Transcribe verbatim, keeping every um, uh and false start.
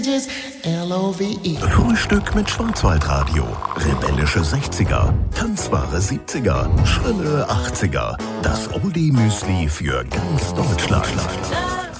L O V E. Frühstück mit Schwarzwaldradio. Rebellische sechziger, tanzbare siebziger, schrille achtziger. Das Oldie-Müsli für ganz Deutschland.